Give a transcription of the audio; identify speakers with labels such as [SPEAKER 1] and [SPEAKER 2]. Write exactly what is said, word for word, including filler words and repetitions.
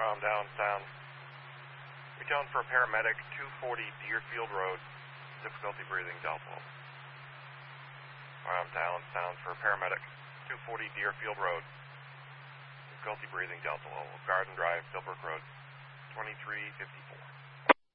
[SPEAKER 1] Rom downtown. Retone for a paramedic, two forty Deerfield Road, difficulty breathing, Delta. Rom downtown for a paramedic, two forty Deerfield Road, difficulty breathing, Delta. Garden Drive, Philbrook Road, twenty-three fifty-four.